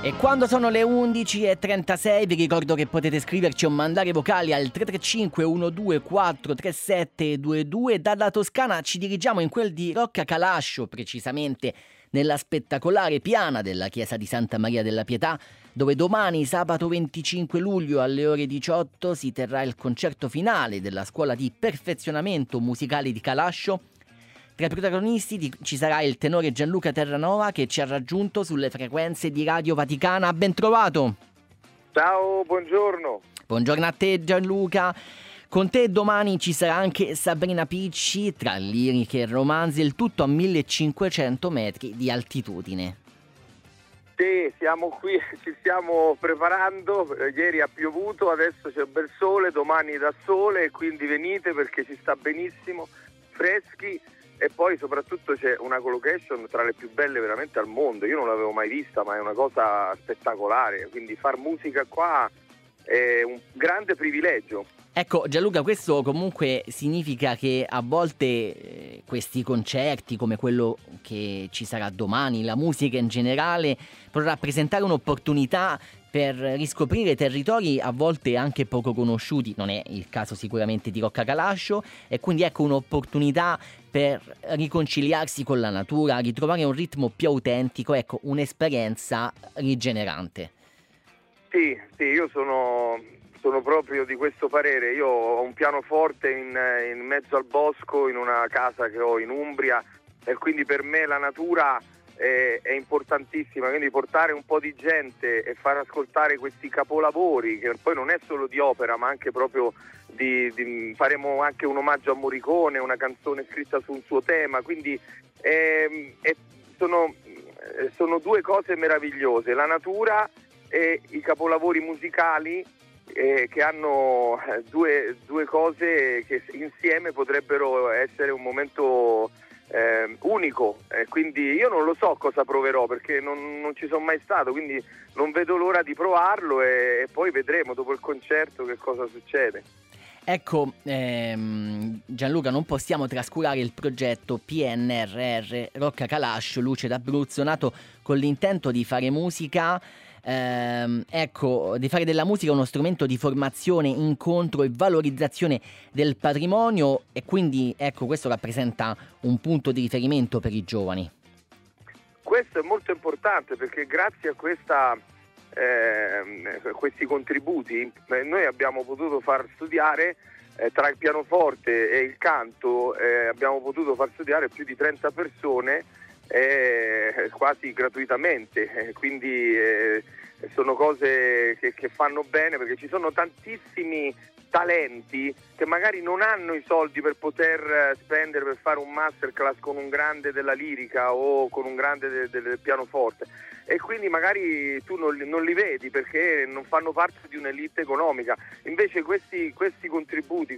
E quando sono le 11:36 vi ricordo che potete scriverci o mandare vocali al 335 124 3722. Dalla Toscana ci dirigiamo in quel di Rocca Calascio, precisamente nella spettacolare piana della chiesa di Santa Maria della Pietà, dove domani, sabato 25 luglio alle ore 18, si terrà il concerto finale della scuola di perfezionamento musicale di Calascio. Tra i protagonisti ci sarà il tenore Gianluca Terranova, che ci ha raggiunto sulle frequenze di Radio Vaticana. Ben trovato! Ciao, buongiorno! Buongiorno a te Gianluca. Con te domani ci sarà anche Sabrina Picci, tra liriche e romanzi, il tutto a 1500 metri di altitudine. Sì, siamo qui, ci stiamo preparando, ieri ha piovuto, adesso c'è bel sole, domani dà sole e quindi venite perché ci sta benissimo, freschi. E poi soprattutto c'è una collocation tra le più belle veramente al mondo, io non l'avevo mai vista, ma è una cosa spettacolare, quindi far musica qua è un grande privilegio. Ecco Gianluca, questo comunque significa che a volte questi concerti, come quello che ci sarà domani, la musica in generale, può rappresentare un'opportunità per riscoprire territori a volte anche poco conosciuti. Non è il caso sicuramente di Rocca Calascio, e quindi ecco un'opportunità per riconciliarsi con la natura, ritrovare un ritmo più autentico, ecco, un'esperienza rigenerante. Sì, io sono proprio di questo parere. Io ho un pianoforte in mezzo al bosco in una casa che ho in Umbria e quindi per me la natura è importantissima, quindi portare un po' di gente e far ascoltare questi capolavori, che poi non è solo di opera ma anche proprio faremo anche un omaggio a Morricone, una canzone scritta su un suo tema, quindi sono due cose meravigliose, la natura e i capolavori musicali che hanno due cose che insieme potrebbero essere un momento unico, quindi io non lo so cosa proverò perché non ci sono mai stato, quindi non vedo l'ora di provarlo e poi vedremo dopo il concerto che cosa succede. Ecco Gianluca, non possiamo trascurare il progetto PNRR Rocca Calascio Luce d'Abruzzo, nato con l'intento di fare musica, di fare della musica uno strumento di formazione, incontro e valorizzazione del patrimonio, e quindi ecco questo rappresenta un punto di riferimento per i giovani. Questo è molto importante perché grazie a questi contributi noi abbiamo potuto far studiare tra il pianoforte e il canto, abbiamo potuto far studiare più di 30 persone quasi gratuitamente, quindi sono cose che fanno bene perché ci sono tantissimi talenti che magari non hanno i soldi per poter spendere per fare un masterclass con un grande della lirica o con un grande del pianoforte, e quindi magari tu non li vedi perché non fanno parte di un'elite economica. Invece questi contributi,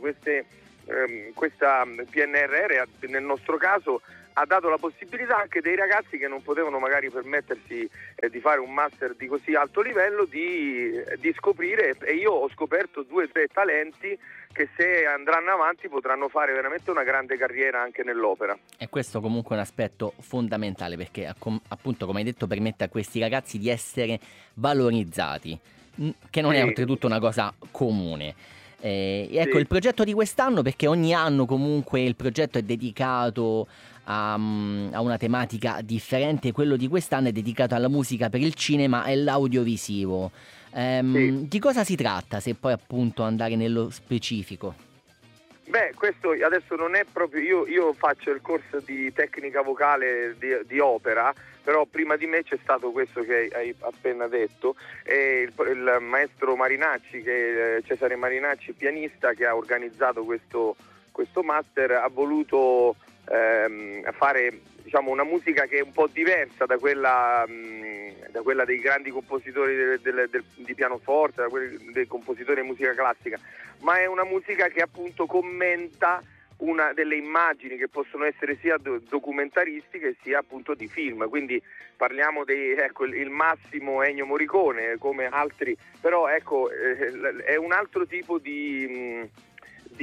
questa PNRR nel nostro caso ha dato la possibilità anche dei ragazzi che non potevano magari permettersi di fare un master di così alto livello di scoprire, e io ho scoperto 2 o 3 talenti che se andranno avanti potranno fare veramente una grande carriera anche nell'opera. E questo comunque è un aspetto fondamentale perché appunto, come hai detto, permette a questi ragazzi di essere valorizzati, che non è oltretutto una cosa comune. Ecco, il progetto di quest'anno, perché ogni anno comunque il progetto è dedicato a una tematica differente, quello di quest'anno è dedicato alla musica per il cinema e l'audiovisivo. Di cosa si tratta, se poi appunto andare nello specifico? Beh, questo adesso non è proprio, io faccio il corso di tecnica vocale di opera, però prima di me c'è stato questo che hai appena detto, e il maestro Marinacci, Cesare Marinacci, pianista, che ha organizzato questo master, ha voluto fare, diciamo, una musica che è un po' diversa da quella dei grandi compositori di pianoforte, dei compositori di musica classica, ma è una musica che appunto commenta una delle immagini che possono essere sia documentaristiche sia appunto di film, quindi parliamo il massimo Ennio Morricone come altri, però ecco è un altro tipo di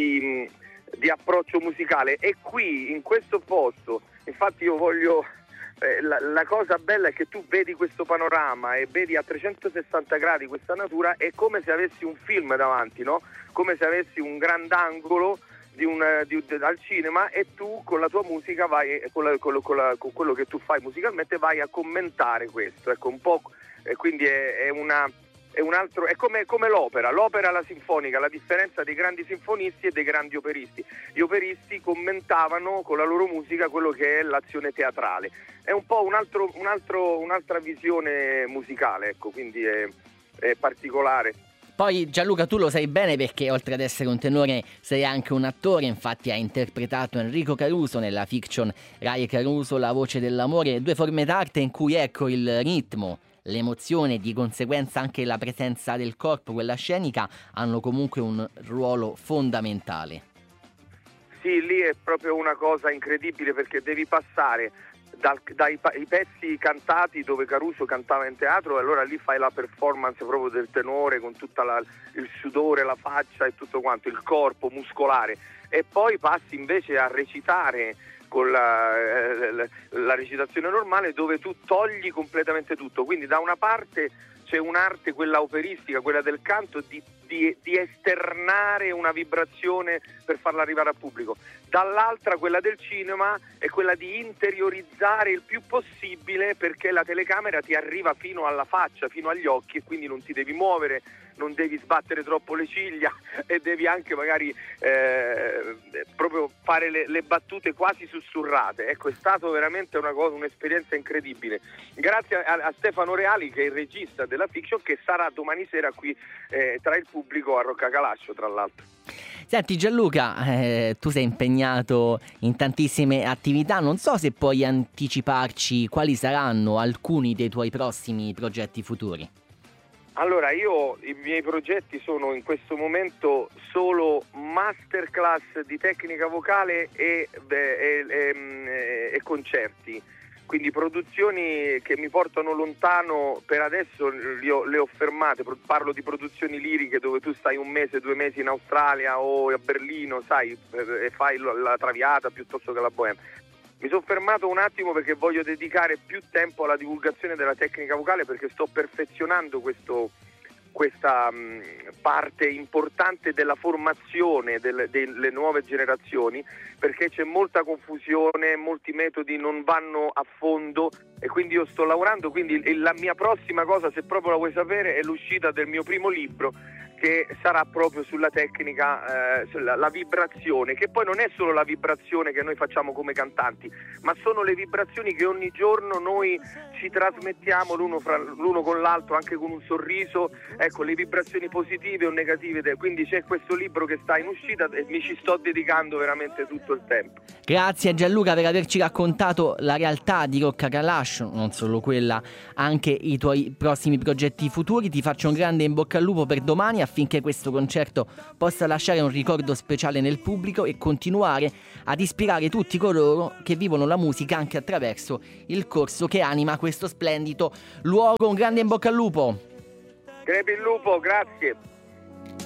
approccio musicale, e qui in questo posto infatti io voglio la cosa bella è che tu vedi questo panorama e vedi a 360 gradi questa natura, è come se avessi un film davanti, no? Come se avessi un grandangolo al cinema, e tu con la tua musica vai, con quello che tu fai musicalmente, vai a commentare questo, ecco, un po', quindi è un altro, è come l'opera, la sinfonica. La differenza dei grandi sinfonisti e dei grandi operisti: gli operisti commentavano con la loro musica quello che è l'azione teatrale, è un po' un'altra visione musicale, ecco, quindi è particolare. Poi Gianluca, tu lo sai bene perché oltre ad essere un tenore sei anche un attore, infatti hai interpretato Enrico Caruso nella fiction Rai e Caruso, La voce dell'amore, 2 forme d'arte in cui, ecco, il ritmo, l'emozione e di conseguenza anche la presenza del corpo, quella scenica, hanno comunque un ruolo fondamentale. Sì, lì è proprio una cosa incredibile, perché devi passare dai pezzi cantati dove Caruso cantava in teatro, e allora lì fai la performance proprio del tenore con tutto il sudore, la faccia e tutto quanto, il corpo muscolare, e poi passi invece a recitare con la recitazione normale, dove tu togli completamente tutto. Quindi da una parte c'è un'arte, quella operistica, quella del canto, di esternare una vibrazione per farla arrivare al pubblico, dall'altra quella del cinema è quella di interiorizzare il più possibile, perché la telecamera ti arriva fino alla faccia, fino agli occhi, e quindi non ti devi muovere, non devi sbattere troppo le ciglia, e devi anche magari proprio fare le battute quasi sussurrate. Ecco, è stato veramente un'esperienza incredibile, grazie a Stefano Reali, che è il regista della fiction, che sarà domani sera qui tra il pubblico a Roccacalascio, tra l'altro. Senti Gianluca, tu sei impegnato in tantissime attività, non so se puoi anticiparci quali saranno alcuni dei tuoi prossimi progetti futuri. Allora, i miei progetti sono in questo momento solo masterclass di tecnica vocale e concerti, quindi produzioni che mi portano lontano. Per adesso le ho fermate, parlo di produzioni liriche dove tu stai 1 mese, 2 mesi in Australia o a Berlino, sai, e fai la Traviata piuttosto che la Bohème. Mi sono fermato un attimo perché voglio dedicare più tempo alla divulgazione della tecnica vocale, perché sto perfezionando questa parte importante della formazione delle nuove generazioni, perché c'è molta confusione, molti metodi non vanno a fondo, e quindi io sto lavorando. Quindi la mia prossima cosa, se proprio la vuoi sapere, è l'uscita del mio primo libro, che sarà proprio sulla tecnica, la vibrazione, che poi non è solo la vibrazione che noi facciamo come cantanti, ma sono le vibrazioni che ogni giorno noi ci trasmettiamo l'uno con l'altro, anche con un sorriso, ecco, le vibrazioni positive o negative. Quindi c'è questo libro che sta in uscita e mi ci sto dedicando veramente tutto il tempo. Grazie a Gianluca per averci raccontato la realtà di Roccacalascio, non solo quella, anche i tuoi prossimi progetti futuri. Ti faccio un grande in bocca al lupo per domani, affinché questo concerto possa lasciare un ricordo speciale nel pubblico e continuare ad ispirare tutti coloro che vivono la musica anche attraverso il corso che anima questo splendido luogo. Un grande in bocca al lupo. Crepi il lupo, grazie.